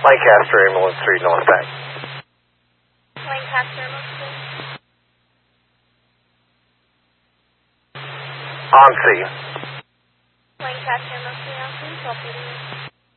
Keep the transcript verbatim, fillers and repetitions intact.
Lancaster Ambulance three North Bank. Lancaster Ambulance three. On scene. Lancaster Ambulance three, on scene, twelve eighty.